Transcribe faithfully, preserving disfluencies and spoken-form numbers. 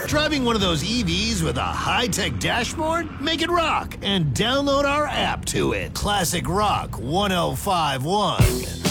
Driving one of those E Vs with a high-tech dashboard? Make it rock and download our app to it. Classic Rock one oh five one.